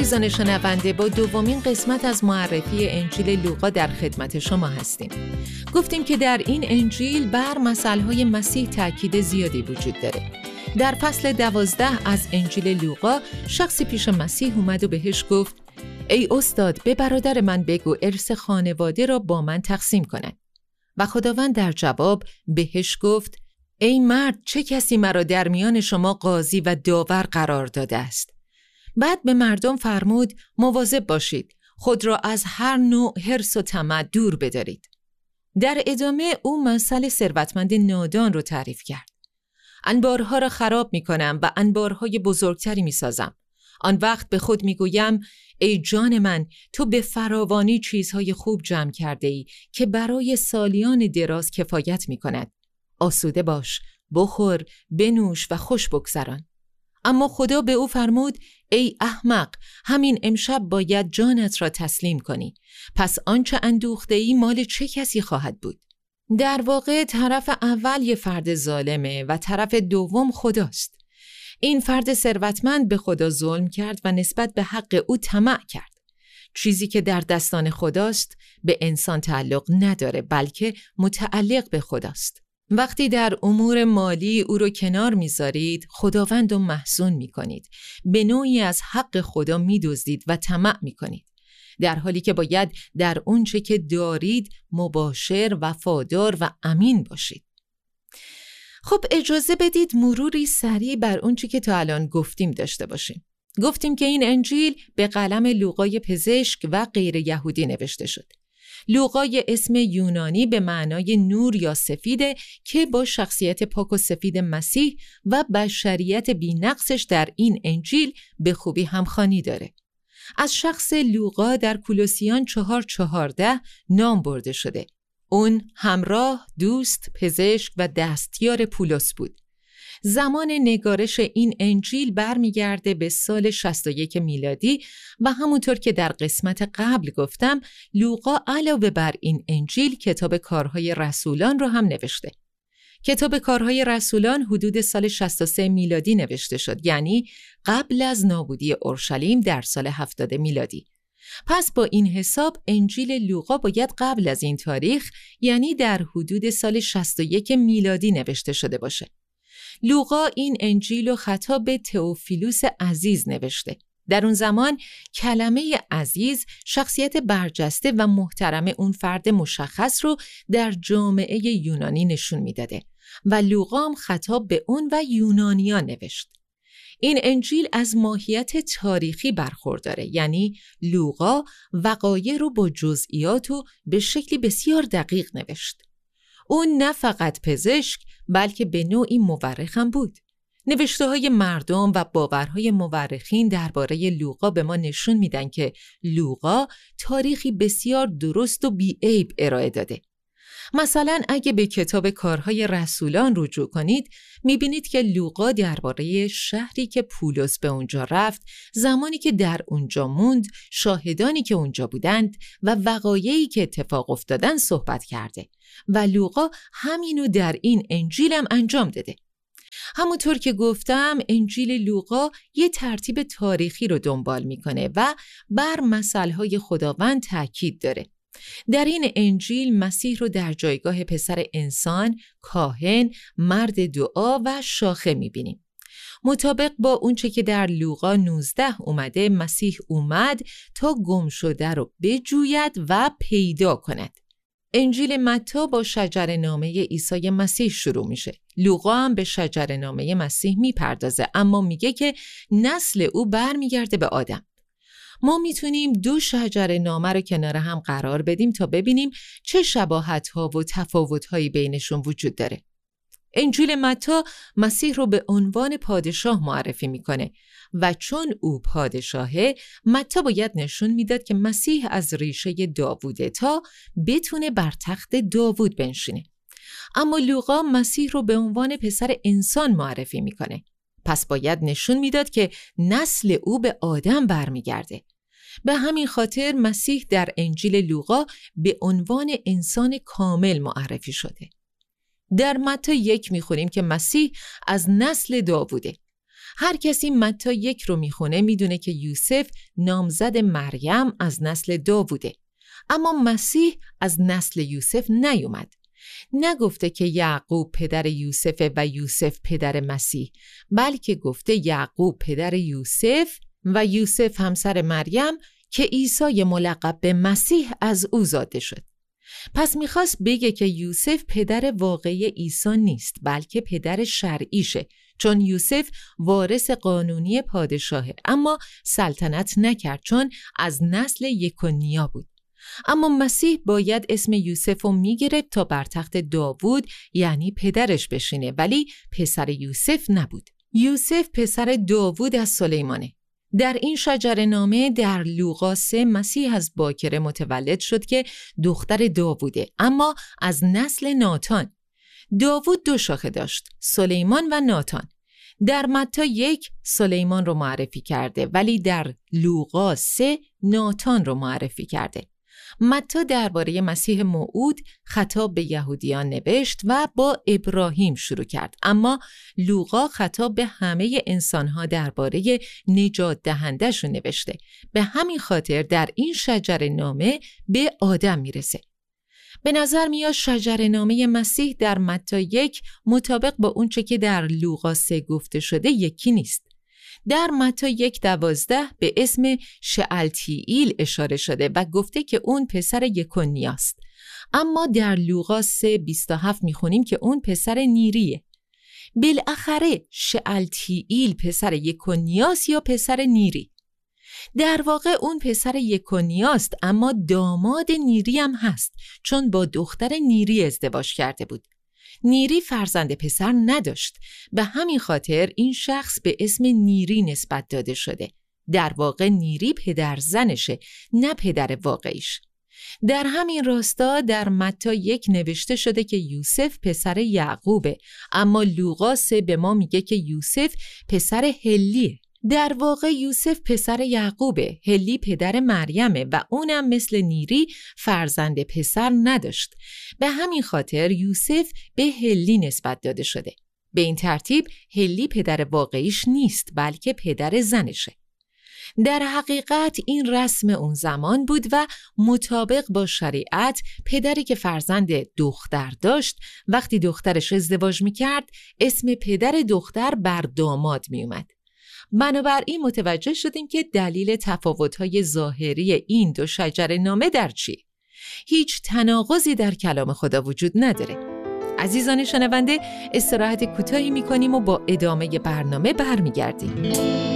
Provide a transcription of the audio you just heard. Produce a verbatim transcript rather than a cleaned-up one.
عزیزان شنونده، با دومین قسمت از معرفی انجیل لوقا در خدمت شما هستیم. گفتیم که در این انجیل بر مسائل مسیح تاکید زیادی وجود داره. در فصل دوازده از انجیل لوقا شخصی پیش مسیح اومد و بهش گفت: ای استاد، به برادر من بگو ارث خانواده را با من تقسیم کند. و خداوند در جواب بهش گفت: ای مرد، چه کسی مرا در میان شما قاضی و داور قرار داده است؟ بعد به مردم فرمود: مواظب باشید، خود را از هر نوع حرص و طمع دور بدارید. در ادامه او مثل ثروتمند نادان رو تعریف کرد. انبارها را خراب می کنم و انبارهای بزرگتری می سازم. آن وقت به خود می گویم: ای جان من، تو به فراوانی چیزهای خوب جمع کرده ای که برای سالیان دراز کفایت می کند. آسوده باش، بخور، بنوش و خوش بگذران. اما خدا به او فرمود: ای احمق، همین امشب باید جانت را تسلیم کنی. پس آنچه اندوخته ای مال چه کسی خواهد بود؟ در واقع طرف اول یه فرد ظالمه و طرف دوم خداست. این فرد ثروتمند به خدا ظلم کرد و نسبت به حق او طمع کرد. چیزی که در دستان خداست به انسان تعلق نداره، بلکه متعلق به خداست. وقتی در امور مالی او رو کنار میذارید، خداوند رو محزون میکنید. به نوعی از حق خدا میدزدید و طمع میکنید، در حالی که باید در اونچه که دارید مباشر، وفادار و امین باشید. خب اجازه بدید مروری سریع بر اونچه که تا الان گفتیم داشته باشیم. گفتیم که این انجیل به قلم لوقای پزشک و غیر یهودی نوشته شد. لوقای اسم یونانی به معنای نور یا سفیده که با شخصیت پاک و سفید مسیح و بشریت بی‌نقصش در این انجیل به خوبی همخوانی داره. از شخص لوقا در کولوسیان چهار چهارده نام برده شده. اون همراه، دوست، پزشک و دستیار پولس بود. زمان نگارش این انجیل برمیگرده به سال شصت و یک میلادی و همونطور که در قسمت قبل گفتم، لوقا علاوه بر این انجیل کتاب کارهای رسولان رو هم نوشته. کتاب کارهای رسولان حدود سال شصت و سه میلادی نوشته شد، یعنی قبل از نابودی اورشلیم در سال هفتاد میلادی. پس با این حساب انجیل لوقا باید قبل از این تاریخ، یعنی در حدود سال شصت و یک میلادی نوشته شده باشه. لوقا این انجیل رو خطاب به تئوفیلوس عزیز نوشته. در اون زمان کلمه عزیز شخصیت برجسته و محترم اون فرد مشخص رو در جامعه یونانی نشون میداده و لوقا هم خطاب به اون و یونانیان نوشت. این انجیل از ماهیت تاریخی برخورداره، یعنی لوقا وقایع رو با جزئیات و به شکلی بسیار دقیق نوشت. اون نه فقط پزشک بلکه به نوعی مورخ هم بود. نوشته‌های مردم و باورهای مورخین درباره لوقا به ما نشون میدن که لوقا تاریخی بسیار درست و بی‌عیب ارائه داده. مثلا اگه به کتاب کارهای رسولان رجوع کنید، میبینید که لوقا درباره شهری که پولس به اونجا رفت، زمانی که در اونجا موند، شاهدانی که اونجا بودند و وقایعی که اتفاق افتادن صحبت کرده و لوقا همینو در این انجیل هم انجام داده. همونطور که گفتم، انجیل لوقا یه ترتیب تاریخی رو دنبال میکنه و بر مسائل خداوند تاکید داره. در این انجیل مسیح رو در جایگاه پسر انسان، کاهن، مرد دعا و شاخه میبینیم. مطابق با اونچه که در لوقا نوزده اومده، مسیح اومد تا گم شده رو بجوید و پیدا کند. انجیل متی با شجره‌نامه عیسی مسیح شروع میشه. لوقا هم به شجره‌نامه مسیح میپردازه، اما میگه که نسل او برمیگرده به آدم. ما میتونیم دو شجره‌نامه رو کنار هم قرار بدیم تا ببینیم چه شباهت‌ها و تفاوت‌هایی بینشون وجود داره. انجیل متی مسیح رو به عنوان پادشاه معرفی میکنه و چون او پادشاهه، متی باید نشون میداد که مسیح از ریشه داووده تا بتونه بر تخت داوود بنشینه. اما لوقا مسیح رو به عنوان پسر انسان معرفی میکنه. پس باید نشون میداد که نسل او به آدم برمیگرده. به همین خاطر مسیح در انجیل لوقا به عنوان انسان کامل معرفی شده. در متی یک میخونیم که مسیح از نسل داووده. هر کسی متی یک رو میخونه میدونه که یوسف نامزد مریم از نسل داووده، اما مسیح از نسل یوسف نیومد. نگفته که یعقوب پدر یوسف و یوسف پدر مسیح، بلکه گفته یعقوب پدر یوسف و یوسف همسر مریم که عیسی ملقب به مسیح از او زاده شد. پس میخواست بگه که یوسف پدر واقعی عیسی نیست، بلکه پدر شرعیشه، چون یوسف وارث قانونی پادشاهه، اما سلطنت نکرد چون از نسل یکونیا بود. اما مسیح باید اسم یوسف رو میگرفت تا بر تخت داوود یعنی پدرش بشینه، ولی پسر یوسف نبود. یوسف پسر داوود از سلیمانه. در این شجره‌نامه در لوقا سه مسیح از باکره متولد شد که دختر داووده، اما از نسل ناتان. داوود دو شاخه داشت، سلیمان و ناتان. در متی یک سلیمان رو معرفی کرده، ولی در لوقا سه ناتان رو معرفی کرده. متی درباره مسیح موعود خطاب به یهودیان نوشت و با ابراهیم شروع کرد، اما لوقا خطاب به همه انسانها درباره نجات دهنده‌شون نوشته. به همین خاطر در این شجره‌نامه به آدم میرسه. به نظر میاد شجره‌نامه مسیح در متی یک مطابق با اونچه که در لوقا سه گفته شده یکی نیست. در متی یک دوازده به اسم شعلتیئیل اشاره شده و گفته که اون پسر یکونیاست، اما در لوقا سه بیست و هفت میخونیم که اون پسر نیریه. بالاخره شعلتیئیل پسر یکونیاست یا پسر نیری؟ در واقع اون پسر یکونیاست، اما داماد نیری هم هست، چون با دختر نیری ازدواج کرده بود. نیری فرزند پسر نداشت، به همین خاطر این شخص به اسم نیری نسبت داده شده. در واقع نیری پدر زنشه، نه پدر واقعیش. در همین راستا در متی یک نوشته شده که یوسف پسر یعقوبه، اما لوقا سه به ما میگه که یوسف پسر هلیه. در واقع یوسف پسر یعقوبه، هلی پدر مریمه و اونم مثل نیری فرزند پسر نداشت. به همین خاطر یوسف به هلی نسبت داده شده. به این ترتیب هلی پدر واقعیش نیست، بلکه پدر زنشه. در حقیقت این رسم اون زمان بود و مطابق با شریعت پدری که فرزند دختر داشت وقتی دخترش ازدواج میکرد اسم پدر دختر بر داماد میومد. بنابراین متوجه شدیم که دلیل تفاوت‌های ظاهری این دو شجره‌نامه در چی؟ هیچ تناقضی در کلام خدا وجود نداره. عزیزان شنونده، استراحت کوتاهی می‌کنیم و با ادامه برنامه برمیگردیم.